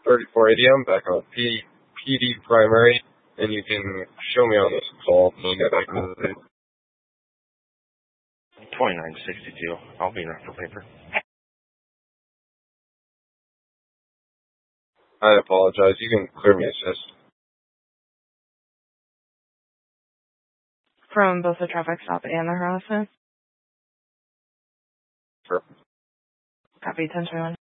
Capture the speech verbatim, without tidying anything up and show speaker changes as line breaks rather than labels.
thirty-four eighty. I'm back on P, PD primary, and you can show me on this call.
twenty-nine sixty-two. I'll be in there for paper.
I apologize. You can clear me assist.
From both the traffic stop and the harassment?
Sure.
Copy ten twenty-one.